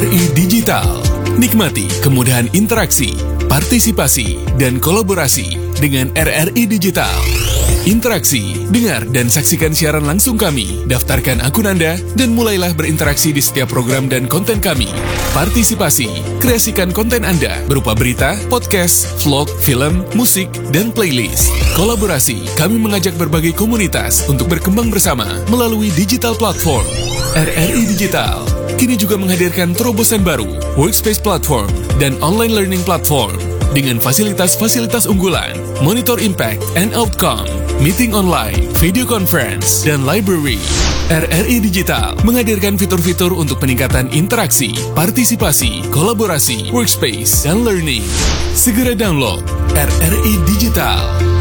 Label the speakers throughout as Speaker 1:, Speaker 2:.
Speaker 1: RRI Digital. Nikmati kemudahan interaksi, partisipasi, dan kolaborasi dengan RRI Digital. Interaksi, dengar dan saksikan siaran langsung kami, daftarkan akun Anda, dan mulailah berinteraksi di setiap program dan konten kami. Partisipasi, kreasikan konten Anda berupa berita, podcast, vlog, film, musik, dan playlist. Kolaborasi, kami mengajak berbagai komunitas untuk berkembang bersama melalui digital platform. RRI Digital kini juga menghadirkan terobosan baru, workspace platform, dan online learning platform dengan fasilitas-fasilitas unggulan, monitor impact and outcome, meeting online, video conference, dan library. RRI Digital menghadirkan fitur-fitur untuk peningkatan interaksi, partisipasi, kolaborasi, workspace, dan learning. Segera download RRI Digital.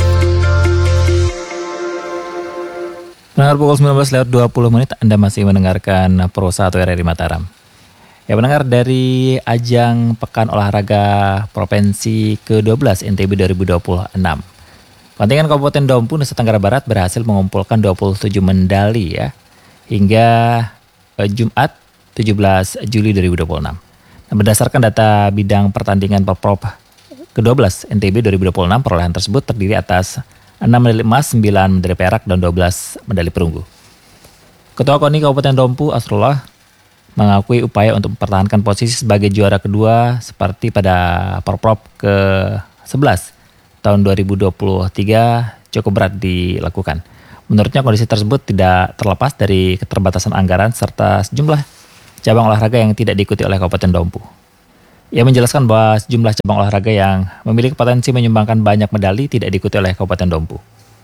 Speaker 2: Pendengar pukul 19:20 Anda masih mendengarkan Pro 1 RRI Mataram. Ya, pendengar, dari ajang Pekan Olahraga Provinsi ke-12 NTB 2026. Kontingen Kabupaten Dompu, Nusa Tenggara Barat berhasil mengumpulkan 27 medali ya hingga Jumat 17 Juli 2026. Nah, berdasarkan data bidang pertandingan Porprov ke-12 NTB 2026, perolehan tersebut terdiri atas 6 medali emas, 9 medali perak, dan 12 medali perunggu. Ketua KONI Kabupaten Dompu, Asrullah, mengakui upaya untuk mempertahankan posisi sebagai juara kedua seperti pada Porprov ke-11 tahun 2023 cukup berat dilakukan. Menurutnya kondisi tersebut tidak terlepas dari keterbatasan anggaran serta sejumlah cabang olahraga yang tidak diikuti oleh Kabupaten Dompu. Ia menjelaskan bahwa sejumlah cabang olahraga yang memiliki potensi menyumbangkan banyak medali tidak diikuti oleh Kabupaten Dompu.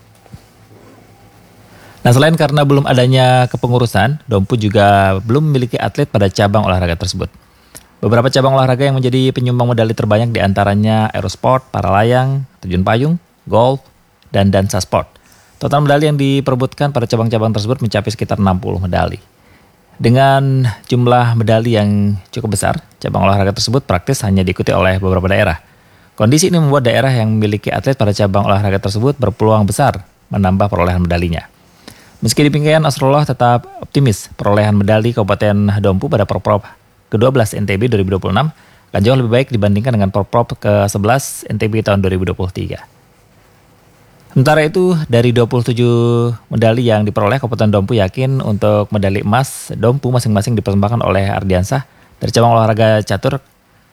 Speaker 2: Nah, selain karena belum adanya kepengurusan, Dompu juga belum memiliki atlet pada cabang olahraga tersebut. Beberapa cabang olahraga yang menjadi penyumbang medali terbanyak diantaranya aerosport, paralayang, terjun payung, golf, dan dansa sport. Total medali yang diperebutkan pada cabang-cabang tersebut mencapai sekitar 60 medali. Dengan jumlah medali yang cukup besar, cabang olahraga tersebut praktis hanya diikuti oleh beberapa daerah. Kondisi ini membuat daerah yang memiliki atlet pada cabang olahraga tersebut berpeluang besar menambah perolehan medalinya. Meski demikian, Asrullah tetap optimis perolehan medali Kabupaten Dompu pada Porprov ke-12 NTB 2026 akan jauh lebih baik dibandingkan dengan Porprov ke-11 NTB tahun 2023. Sementara itu, dari 27 medali yang diperoleh, Kabupaten Dompu yakin untuk medali emas Dompu masing-masing dipersembahkan oleh Ardiansah dari cabang olahraga catur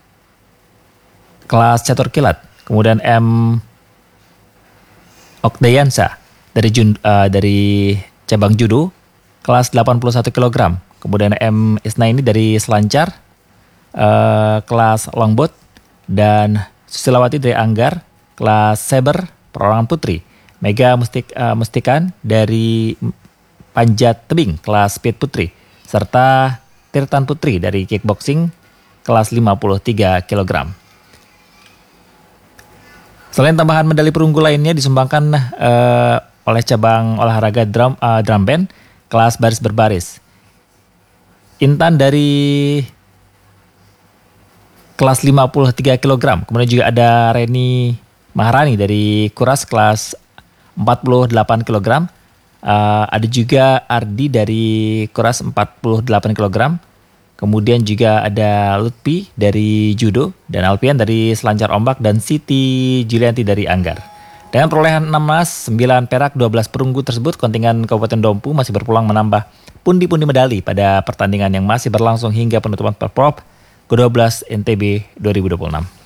Speaker 2: kelas catur kilat, kemudian M. Okdayansa dari cabang judo kelas 81 kg, kemudian M. Isnaini dari selancar kelas longboat, dan Susilawati dari anggar kelas saber perorangan putri. Mega Mustikan dari panjat tebing kelas speed putri, serta Tirtan Putri dari kickboxing kelas 53 kg. Selain tambahan medali perunggu lainnya disumbangkan oleh cabang olahraga drum band kelas baris berbaris. Intan dari kelas 53 kg, kemudian juga ada Reni Maharani dari kuras kelas 48 kg, ada juga Ardi dari kuras 48 kg, kemudian juga ada Lutfi dari judo, dan Alpian dari selancar ombak, dan Siti Julianti dari anggar. Dengan perolehan 6 emas, 9 perak, 12 perunggu tersebut, kontingen Kabupaten Dompu masih berpeluang menambah pundi-pundi medali pada pertandingan yang masih berlangsung hingga penutupan Porprov ke-12 NTB 2026.